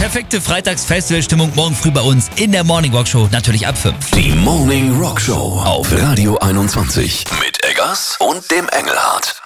perfekte Freitags-Festival-Stimmung morgen früh bei uns in der Morning Rock Show, natürlich ab 5. Die Morning Rock Show auf Radio 21 mit Eggers und dem Engelhardt.